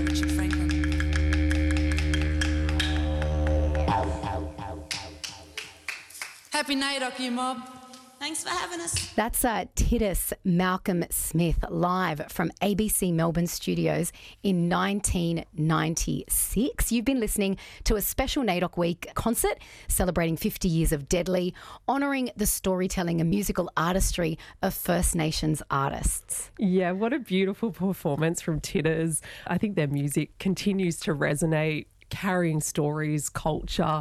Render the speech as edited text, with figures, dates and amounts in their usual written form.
Richard Franklin. Happy NAIDOC, you mob. Thanks for having us. That's Titus Malcolm Smith live from ABC Melbourne Studios in 1996. You've been listening to a special NAIDOC Week concert celebrating 50 years of Deadly, honouring the storytelling and musical artistry of First Nations artists. Yeah, what a beautiful performance from Titters. I think their music continues to resonate, carrying stories, culture,